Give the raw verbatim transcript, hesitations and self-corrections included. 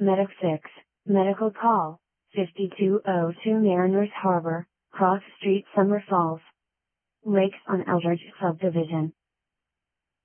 Medic six, Medical Call, fifty-two oh two Mariners Harbor, Cross Street, Summer Falls. Lakes on Eldridge Subdivision.